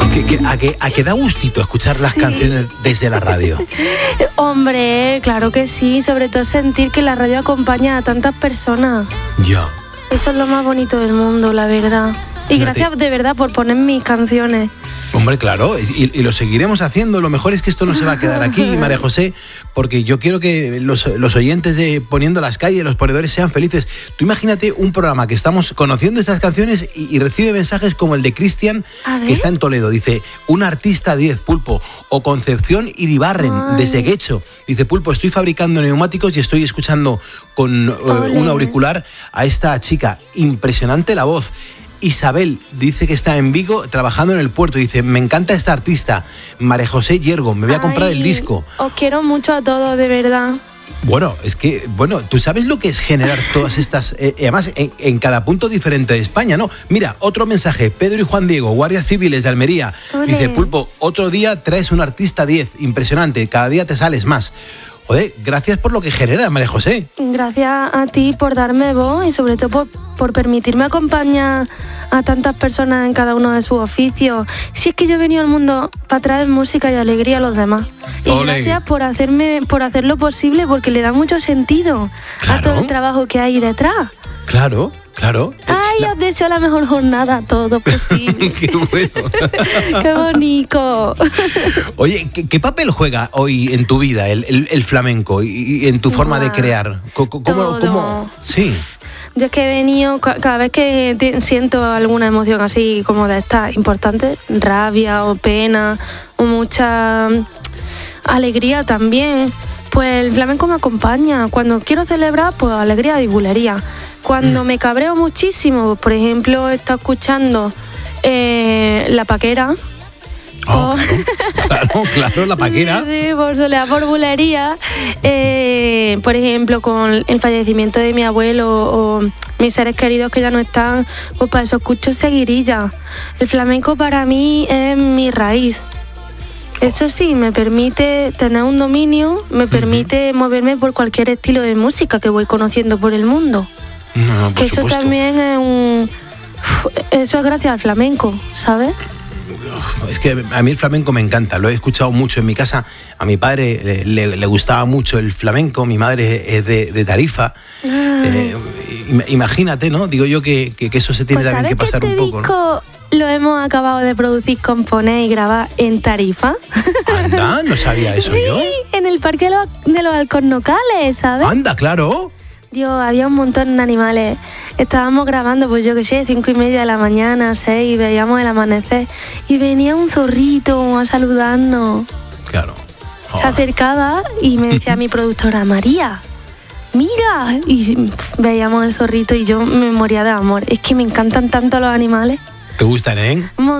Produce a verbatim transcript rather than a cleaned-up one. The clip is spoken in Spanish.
Que, que, a, que, a que da gustito escuchar las sí. canciones desde la radio. Hombre, claro que sí, sobre todo sentir que la radio acompaña a tantas personas. Ya. Eso es lo más bonito del mundo, la verdad. Y Fíjate. gracias de verdad por poner mis canciones. Hombre, claro, y, y lo seguiremos haciendo. Lo mejor es que esto no se va a quedar aquí, María José, porque yo quiero que los, los oyentes de Poniendo las Calles, los ponedores, sean felices. Tú imagínate un programa que estamos conociendo estas canciones y, y recibe mensajes como el de Cristian, que está en Toledo. Dice, un artista diez, Pulpo. O Concepción Iribarren, Ay. de Seguecho. Dice, Pulpo, estoy fabricando neumáticos y estoy escuchando con uh, un auricular a esta chica. Impresionante la voz. Isabel dice que está en Vigo trabajando en el puerto. Dice, me encanta esta artista, María José Yergo, me voy a comprar Ay, el disco. Os quiero mucho a todos, de verdad. Bueno, es que, bueno, tú sabes lo que es generar todas estas, eh, además en, en cada punto diferente de España, ¿no? Mira, otro mensaje, Pedro y Juan Diego, guardias civiles de Almería. Olé. Dice, Pulpo, otro día traes un artista diez, impresionante, cada día te sales más. Joder, gracias por lo que genera, María José. Gracias a ti por darme voz y sobre todo por, por permitirme acompañar a tantas personas en cada uno de sus oficios. Si es que yo he venido al mundo para traer música y alegría a los demás. Y Olé. gracias por hacerme, por hacer lo posible, porque le da mucho sentido claro. a todo el trabajo que hay detrás. Claro, claro. Ay, la... os deseo la mejor jornada, todo posible. Qué bueno. Qué bonito. Oye, ¿qué, ¿qué papel juega hoy en tu vida el, el, el flamenco y, y en tu forma Buah, de crear? ¿Cómo, cómo, cómo? Sí. Yo es que he venido, cada vez que te, siento alguna emoción así como de estas importantes, rabia o pena o mucha alegría también, pues el flamenco me acompaña. Cuando quiero celebrar, pues alegría y bulería. Cuando mm. me cabreo muchísimo, por ejemplo, he estado escuchando eh, La Paquera. Oh, claro, claro, claro, La Paquera. Sí, sí, por solear, por bulería. Eh, por ejemplo, con el fallecimiento de mi abuelo o mis seres queridos que ya no están, pues para eso escucho seguirilla. El flamenco para mí es mi raíz. Eso sí, me permite tener un dominio, me permite uh-huh. moverme por cualquier estilo de música que voy conociendo por el mundo. No, por que eso supuesto. también es un... Eso es gracias al flamenco, ¿sabes? Es que a mí el flamenco me encanta, lo he escuchado mucho en mi casa. A mi padre le, le gustaba mucho el flamenco, mi madre es de, de Tarifa. Eh, imagínate, ¿no? Digo yo que, que, que eso se tiene pues también que pasar que este un poco, disco ¿no? Lo hemos acabado de producir, componer y grabar en Tarifa. Anda, no sabía eso sí, yo. En el Parque de los, de los Alcornocales, ¿sabes? Anda, claro. Dios, había un montón de animales. Estábamos grabando, pues yo qué sé, cinco y media de la mañana, seis, veíamos el amanecer. Y venía un zorrito a saludarnos. Claro. Oh. Se acercaba y me decía mi productora, María, mira. Y veíamos el zorrito y yo me moría de amor. Es que me encantan tanto los animales. ¿Te gustan, eh?